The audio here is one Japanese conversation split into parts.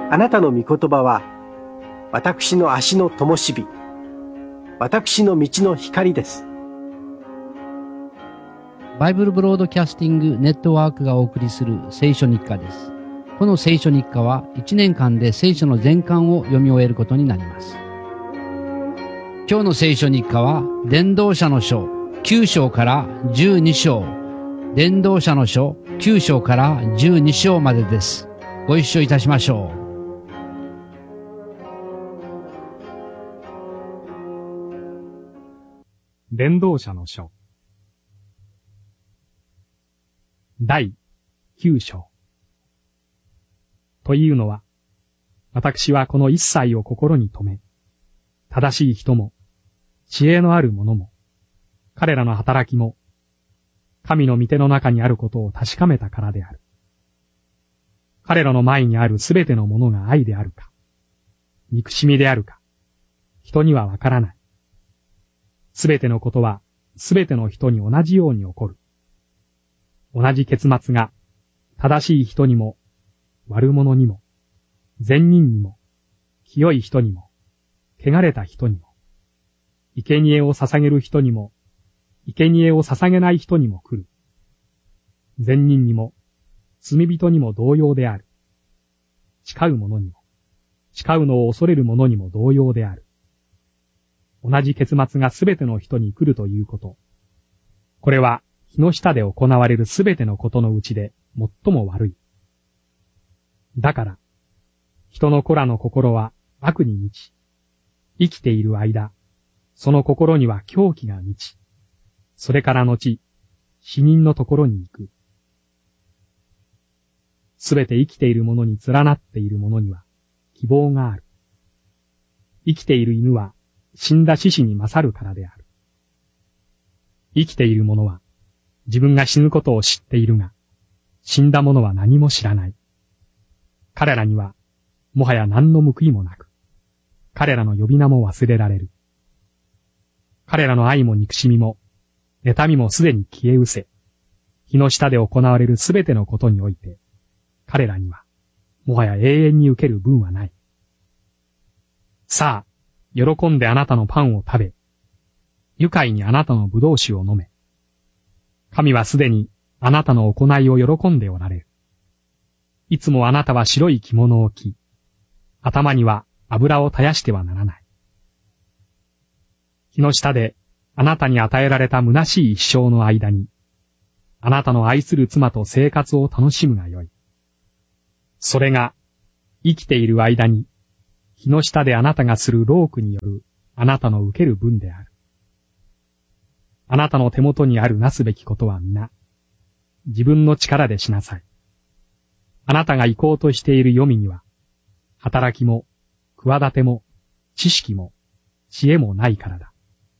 あなたの御言葉は、私の足の灯火、私の道の光です。 バイブルブロードキャスティングネットワークがお送りする聖書日課です。この聖書日課は1年間で聖書の全巻を読み終えることになります。今日の聖書日課は伝道者の書9章から12章、伝道者の書9章から12章までです。ご一緒いたしましょう。 伝道者の書第9章というのは、私はこの一切を心に留め、正しい人も、知恵のある者も、彼らの働きも、神の御手の中にあることを確かめたからである。彼らの前にあるすべてのものが愛であるか、憎しみであるか、人にはわからない。すべてのことは、すべての人に同じように起こる。同じ結末が、正しい人にも、悪者にも、善人にも、清い人にも、汚れた人にも、生贄を捧げる人にも、生贄を捧げない人にも来る。善人にも、罪人にも同様である。誓う者にも、誓うのを恐れる者にも同様である。同じ結末がすべての人に来るということ。これは、日の下で行われるすべてのことのうちで最も悪い。だから、人の子らの心は悪に満ち、生きている間、その心には狂気が満ち、それから後、死人のところに行く。すべて生きているものに連なっているものには希望がある。生きている犬は死んだ獅子に勝るからである。生きている者は自分が死ぬことを知っているが、死んだ者は何も知らない。彼らにはもはや何の報いもなく、彼らの呼び名も忘れられる。彼らの愛も憎しみも、妬みもすでに消え失せ、日の下で行われるすべてのことにおいて、彼らには、もはや永遠に受ける分はない。さあ、喜んであなたのパンを食べ、愉快にあなたの葡萄酒を飲め。神はすでにあなたの行いを喜んでおられる。いつもあなたは白い着物を着、頭には油を絶やしてはならない。日の下であなたに与えられた虚しい一生の間に、あなたの愛する妻と生活を楽しむがよい。それが生きている間に、日の下であなたがする労苦によるあなたの受ける分である。あなたの手元にあるなすべきことは皆、自分の力でしなさい。あなたが行こうとしている読みには、働きも、企ても、知識も、知恵もないからだ。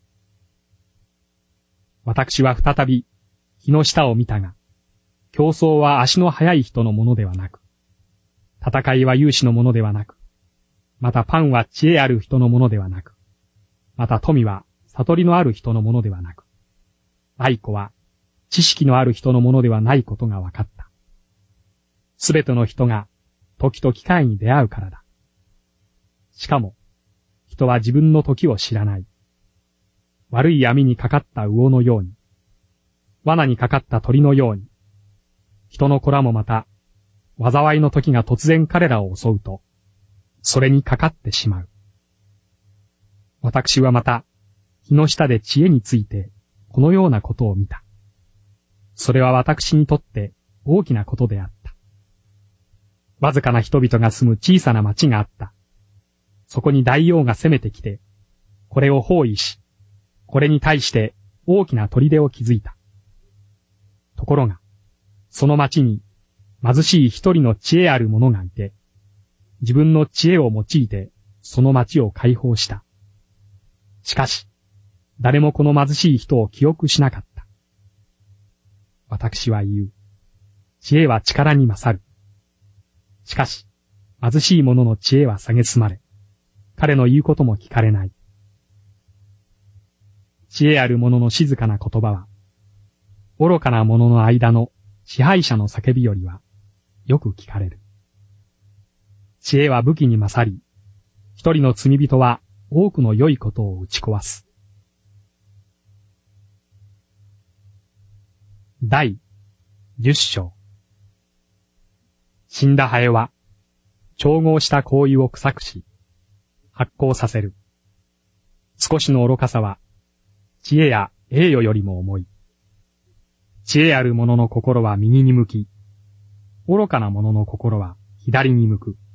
私は再び、日の下を見たが、競争は足の速い人のものではなく、戦いは勇士のものではなく、またパンは知恵ある人のものではなく、また富は悟りのある人のものではなく、愛子は知識のある人のものではないことが分かった。すべての人が時と機会に出会うからだ。しかも、人は自分の時を知らない。悪い網にかかった魚のように、罠にかかった鳥のように、人の子らもまた、災いの時が突然彼らを襲うと、それにかかってしまう。私はまた、日の下で知恵について、このようなことを見た。それは私にとって大きなことであった。わずかな人々が住む小さな町があった。そこに大王が攻めてきて、これを包囲し、これに対して大きな砦を築いた。ところが、その町に貧しい一人の知恵ある者がいて、自分の知恵を用いてその町を解放した。しかし、誰もこの貧しい人を記憶しなかった。私は言う。知恵は力に勝る。しかし、貧しい者の知恵は蔑まれ、彼の言うことも聞かれない。知恵ある者の静かな言葉は、愚かな者の間の支配者の叫びよりは、よく聞かれる。 知恵は武器に勝り、一人の罪人は多くの良いことを打ち壊す。第10章。死んだハエは、調合した香油を臭くし、発酵させる。少しの愚かさは、知恵や栄誉よりも重い。知恵ある者の心は右に向き、愚かな者の心は左に向く。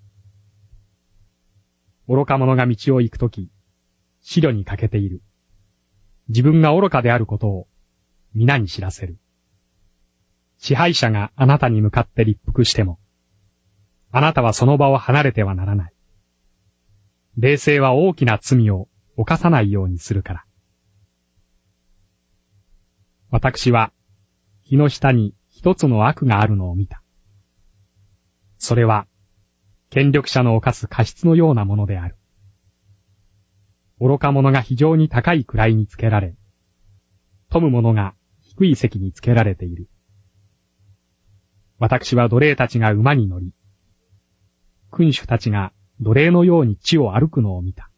愚か者が道を行くとき、思慮に欠けている。自分が愚かであることを皆に知らせる。支配者があなたに向かって立腹しても、あなたはその場を離れてはならない。冷静は大きな罪を犯さないようにするから。私は、日の下に一つの悪があるのを見た。それは、権力者の犯す過失のようなものである。愚か者が非常に高い位につけられ、富む者が低い席につけられている。私は奴隷たちが馬に乗り、君主たちが奴隷のように地を歩くのを見た。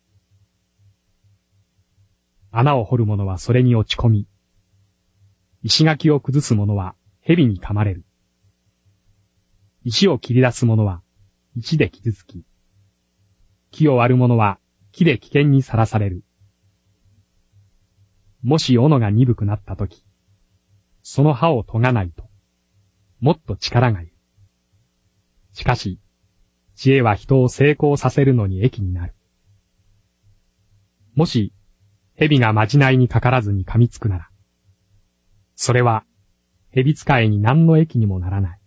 穴を掘る者はそれに落ち込み、石垣を崩す者は蛇に噛まれる。石を切り出す者は石で傷つき、木を割る者は木で危険にさらされる。もし斧が鈍くなったとき、その刃を研がないと、もっと力がいる。しかし、知恵は人を成功させるのに益になる。もし、蛇がまじないにかからずに噛みつくなら、それは、蛇使いに何の益にもならない。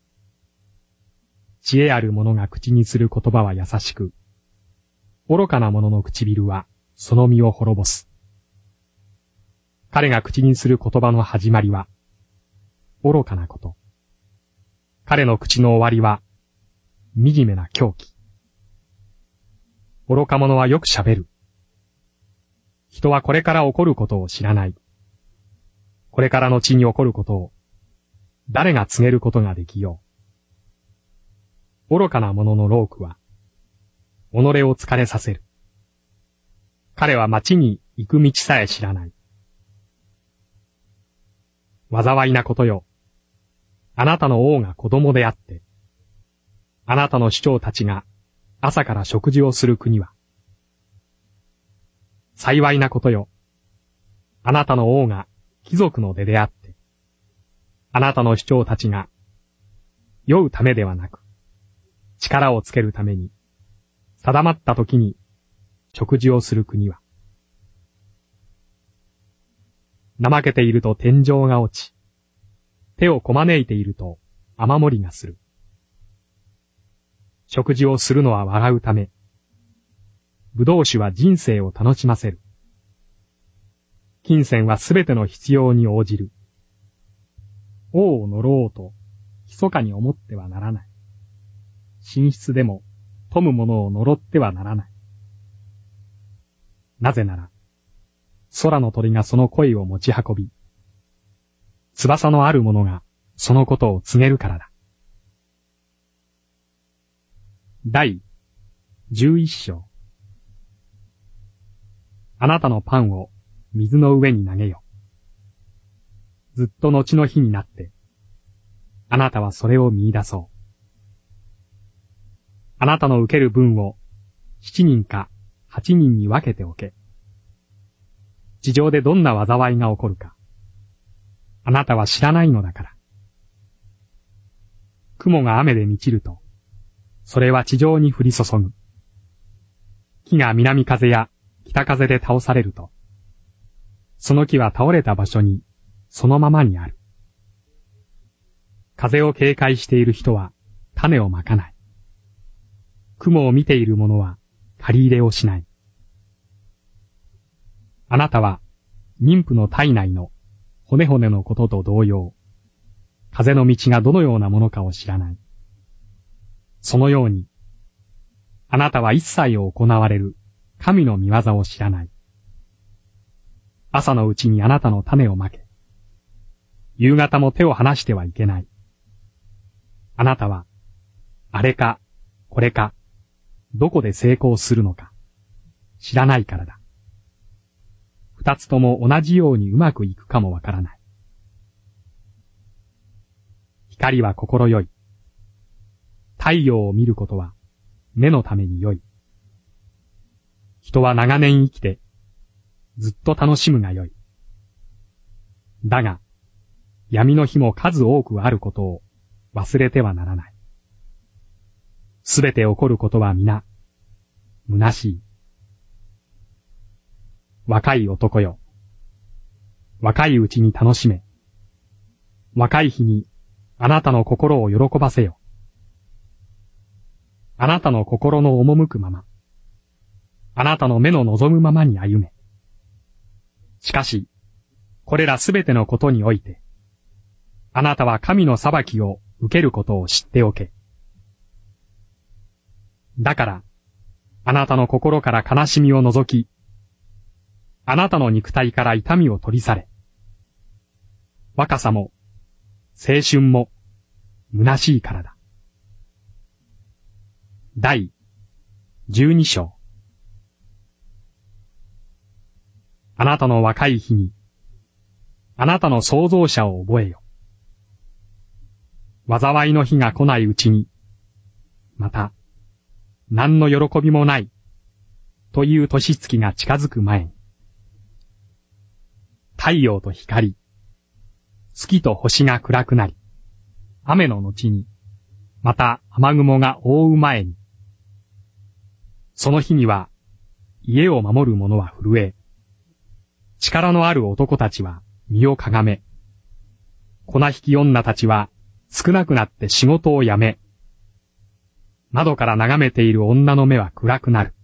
知恵ある者が口にする言葉は優しく、愚かな者の唇はその身を滅ぼす。彼が口にする言葉の始まりは、愚かなこと。彼の口の終わりは、惨めな狂気。愚か者はよく喋る。人はこれから起こることを知らない。これからの地に起こることを、誰が告げることができよう。愚かな者の労苦は、己を疲れさせる。彼は町に行く道さえ知らない。災いなことよ。あなたの王が子供であって、あなたの首長たちが朝から食事をする国は、幸いなことよ。あなたの王が貴族の出であって、あなたの首長たちが酔うためではなく、力をつけるために、定まった時に食事をする国は、怠けていると天井が落ち、手をこまねいていると雨漏りがする。食事をするのは笑うため、葡萄酒は人生を楽しませる。金銭はすべての必要に応じる。王を呪おうと、密かに思ってはならない。寝室でも、富む者を呪ってはならない。なぜなら、空の鳥がその声を持ち運び、翼のある者がそのことを告げるからだ。第11章。あなたのパンを水の上に投げよ。ずっと後の日になって、あなたはそれを見出そう。あなたの受ける分を7人か8人に分けておけ。地上でどんな災いが起こるか、あなたは知らないのだから。雲が雨で満ちると、それは地上に降り注ぐ。木が南風や北風で倒されると、その木は倒れた場所にそのままにある。風を警戒している人は種をまかない。雲を見ている者は借り入れをしない。あなたは妊婦の体内の骨々のことと同様、風の道がどのようなものかを知らない。そのように、あなたは一切を行われる神の御業を知らない。朝のうちにあなたの種をまけ、夕方も手を離してはいけない。あなたは、あれかこれか、どこで成功するのか、知らないからだ。二つとも同じようにうまくいくかもわからない。光は心よい。太陽を見ることは目のためによい。人は長年生きてずっと楽しむがよい。だが、闇の日も数多くあることを忘れてはならない。すべて起こることは皆、虚しい。若い男よ。若いうちに楽しめ。若い日にあなたの心を喜ばせよ。あなたの心の赴くまま。あなたの目の望むままに歩め。しかし、これらすべてのことにおいて、あなたは神の裁きを受けることを知っておけ。だから、あなたの心から悲しみを除き、あなたの肉体から痛みを取り去れ。若さも、青春も、虚しいからだ。第12章。あなたの若い日に、あなたの創造者を覚えよ。災いの日が来ないうちに、また、何の喜びもない、という年月が近づく前に、太陽と光、月と星が暗くなり、雨の後に、また雨雲が覆う前に、その日には、家を守る者は震え、力のある男たちは身をかがめ、粉引き女たちは少なくなって仕事を辞め、窓から眺めている女の目は暗くなる。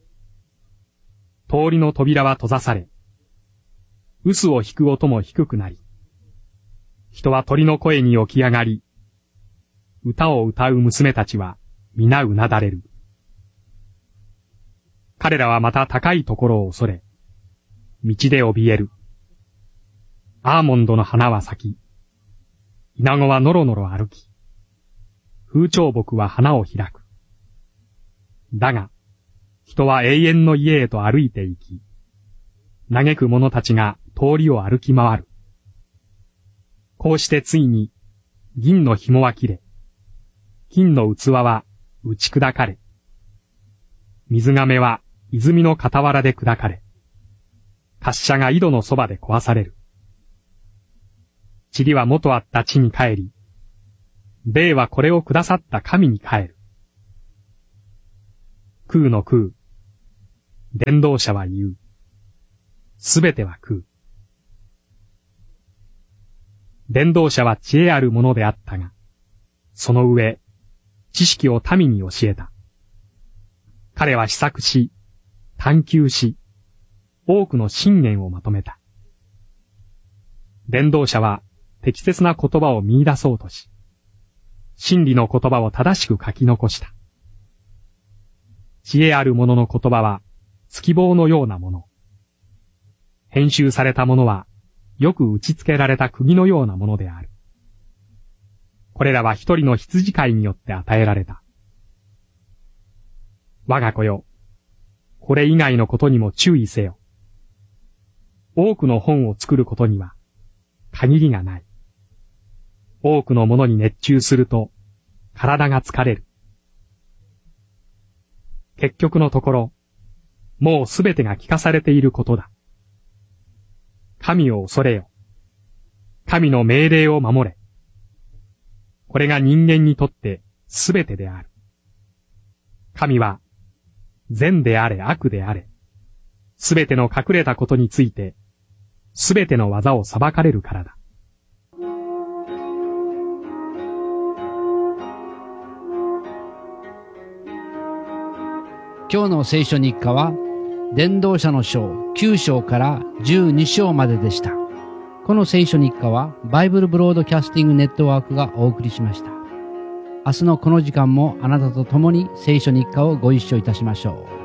通りの扉は閉ざされ、臼を引く音も低くなり、人は鳥の声に起き上がり、歌を歌う娘たちは皆うなだれる。彼らはまた高いところを恐れ、道で怯える。アーモンドの花は咲き、イナゴはのろのろ歩き、風蝶木は花を開く。だが、人は永遠の家へと歩いて行き、嘆く者たちが通りを歩き回る。こうしてついに、銀の紐は切れ、金の器は打ち砕かれ、水亀は泉の傍らで砕かれ、滑車が井戸のそばで壊される。塵は元あった地に帰り、米はこれをくださった神に帰る。空の空。伝道者は言う。すべては空。伝道者は知恵あるものであったが、その上、知識を民に教えた。彼は思索し、探求し、多くの信念をまとめた。伝道者は適切な言葉を見出そうとし、真理の言葉を正しく書き残した。知恵ある者の言葉は月棒のようなもの。編集されたものはよく打ち付けられた釘のようなものである。これらは一人の羊飼いによって与えられた。我が子よ、これ以外のことにも注意せよ。多くの本を作ることには限りがない。多くのものに熱中すると体が疲れる。結局のところ、もうすべてが聞かされていることだ。神を恐れよ。神の命令を守れ。これが人間にとってすべてである。神は善であれ悪であれ、すべての隠れたことについて、すべての技を裁かれるからだ。 今日の聖書日課は、伝道者の書9章から12章まででした。この聖書日課は、バイブルブロードキャスティングネットワークがお送りしました。明日のこの時間もあなたと共に聖書日課をご一緒いたしましょう。